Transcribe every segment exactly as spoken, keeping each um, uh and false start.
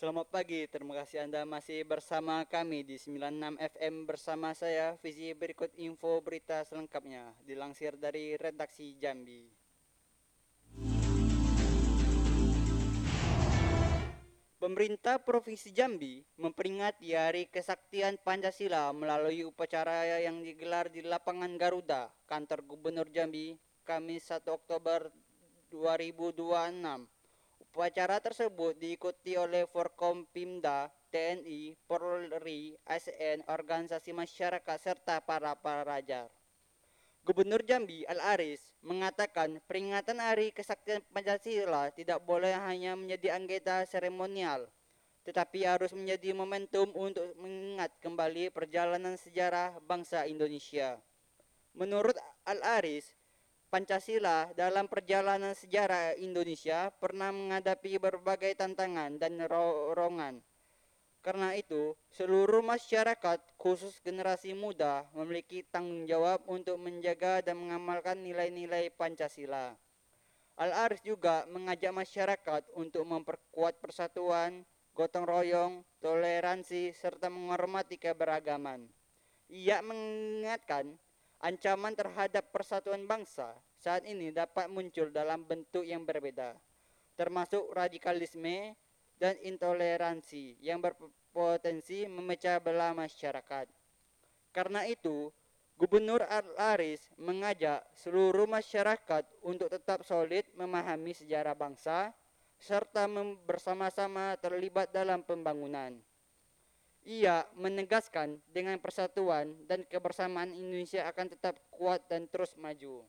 Selamat pagi, terima kasih Anda masih bersama kami di sembilan puluh enam F M bersama saya, Fizi. Berikut info berita selengkapnya, dilansir dari redaksi Jambi. Pemerintah Provinsi Jambi memperingati Hari Kesaktian Pancasila melalui upacara yang digelar di lapangan Garuda, kantor Gubernur Jambi, Kamis satu Oktober dua ribu dua puluh enam. Upacara tersebut diikuti oleh Forkompimda, T N I, Polri, A S N, organisasi masyarakat, serta para pelajar. Gubernur Jambi Al-Aris mengatakan peringatan Hari Kesaktian Pancasila tidak boleh hanya menjadi anggota seremonial, tetapi harus menjadi momentum untuk mengingat kembali perjalanan sejarah bangsa Indonesia. Menurut Al-Aris, Pancasila dalam perjalanan sejarah Indonesia pernah menghadapi berbagai tantangan dan dorongan. Karena itu, seluruh masyarakat, khusus generasi muda, memiliki tanggung jawab untuk menjaga dan mengamalkan nilai-nilai Pancasila. Al-Aris juga mengajak masyarakat untuk memperkuat persatuan, gotong royong, toleransi, serta menghormati keberagaman. Ia mengingatkan ancaman terhadap persatuan bangsa saat ini dapat muncul dalam bentuk yang berbeda, termasuk radikalisme dan intoleransi yang berpotensi memecah belah masyarakat. Karena itu, Gubernur Al-Aris mengajak seluruh masyarakat untuk tetap solid memahami sejarah bangsa serta bersama-sama terlibat dalam pembangunan. Ia menegaskan dengan persatuan dan kebersamaan Indonesia akan tetap kuat dan terus maju.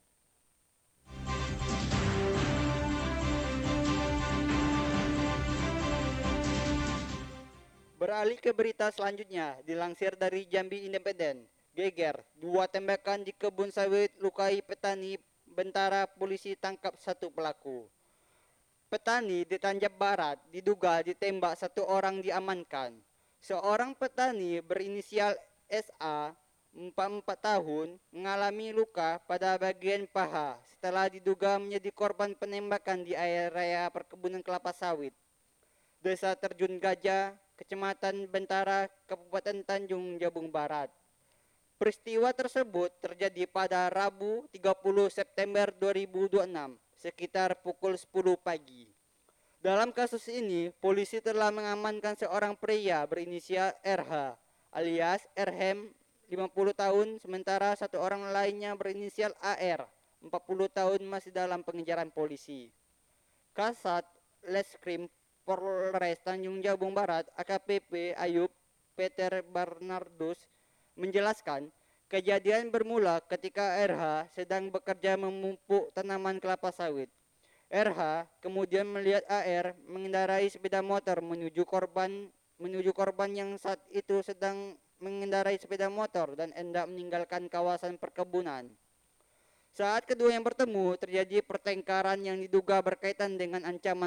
Beralih ke berita selanjutnya, dilansir dari Jambi Independen. Geger, dua tembakan di kebun sawit lukai petani, bentara polisi tangkap satu pelaku. Petani di Tanjab Barat diduga ditembak, satu orang diamankan. Seorang petani berinisial S A, empat puluh empat tahun, mengalami luka pada bagian paha setelah diduga menjadi korban penembakan di area perkebunan kelapa sawit, Desa Terjun Gajah, Kecamatan Bentara, Kabupaten Tanjung Jabung Barat. Peristiwa tersebut terjadi pada Rabu tiga puluh September dua ribu dua puluh enam, sekitar pukul sepuluh pagi. Dalam kasus ini, polisi telah mengamankan seorang pria berinisial R H alias Erhem, lima puluh tahun, sementara satu orang lainnya berinisial A R, empat puluh tahun, masih dalam pengejaran polisi. Kasat Leskrim Polres Tanjung Jabung Barat, A K P P Ayub Peter Barnardus, menjelaskan kejadian bermula ketika R H sedang bekerja memupuk tanaman kelapa sawit. R H kemudian melihat A R mengendarai sepeda motor menuju korban menuju korban yang saat itu sedang mengendarai sepeda motor dan hendak meninggalkan kawasan perkebunan. Saat kedua yang bertemu, terjadi pertengkaran yang diduga berkaitan dengan ancaman